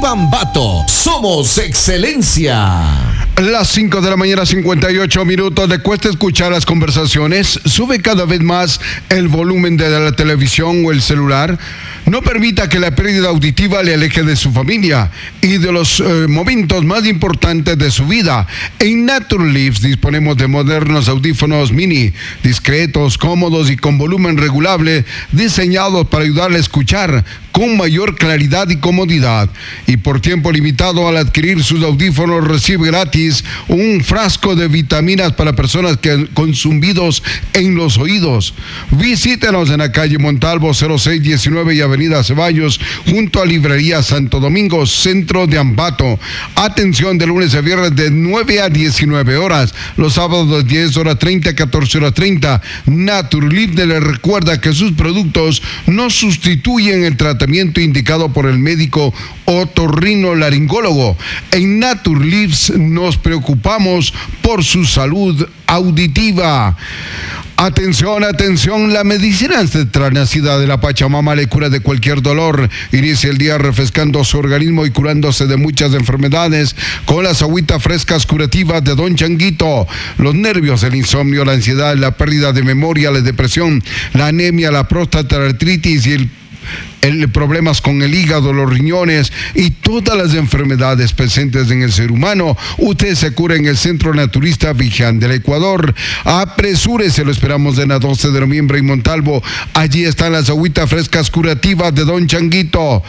Ambato. Somos excelencia. Las 5 de la mañana, 58 minutos. ¿Le cuesta escuchar las conversaciones? ¿Sube cada vez más el volumen de la televisión o el celular? No permita que la pérdida auditiva le aleje de su familia y de los momentos más importantes de su vida. En Naturleaf disponemos de modernos audífonos mini, discretos, cómodos y con volumen regulable, diseñados para ayudarle a escuchar con mayor claridad y comodidad. Y por tiempo limitado, al adquirir sus audífonos, recibe gratis un frasco de vitaminas para personas con zumbidos en los oídos. Visítenos en la calle Montalvo 0619 y Avenida Ceballos, junto a Librería Santo Domingo, centro de Ambato. Atención de lunes a viernes de 9 a 19 horas, los sábados de 10:30 a 14:30. Naturleaf le recuerda que sus productos no sustituyen el tratamiento indicado por el médico otorrinolaringólogo. En Naturleaf nos preocupamos por su salud auditiva. Atención, atención, la medicina ancestral nacida de la Pachamama le cura de cualquier dolor. Inicia el día refrescando su organismo y curándose de muchas enfermedades con las agüitas frescas curativas de Don Changuito. Los nervios, el insomnio, la ansiedad, la pérdida de memoria, la depresión, la anemia, la próstata, la artritis y el problemas con el hígado, los riñones y todas las enfermedades presentes en el ser humano. Usted se cura en el Centro Naturista Vigián del Ecuador. Apresúrese, lo esperamos de la 12 de noviembre en Montalvo. Allí están las agüitas frescas curativas de Don Changuito.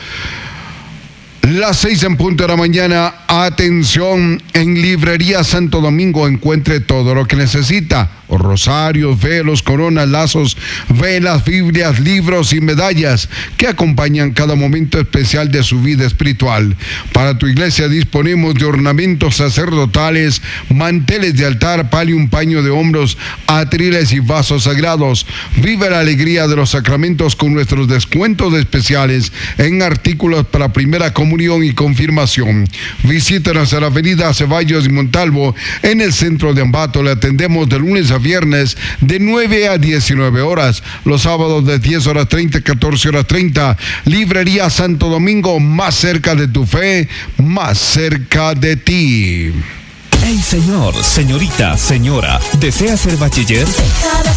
Las 6 en punto de la mañana. Atención, en Librería Santo Domingo encuentre todo lo que necesita: rosarios, velos, coronas, lazos, velas, Biblias, libros y medallas que acompañan cada momento especial de su vida espiritual. Para tu iglesia disponemos de ornamentos sacerdotales, manteles de altar, palio, un paño de hombros, atriles y vasos sagrados. Vive la alegría de los sacramentos con nuestros descuentos especiales en artículos para primera comunión y confirmación. Visítenos a la avenida Ceballos y Montalvo en el centro de Ambato. Le atendemos de lunes a viernes de 9 a 19 horas, los sábados de 10:30 a 14:30. Librería Santo Domingo, más cerca de tu fe, más cerca de ti. Hey señor, señorita, señora, ¿desea ser bachiller?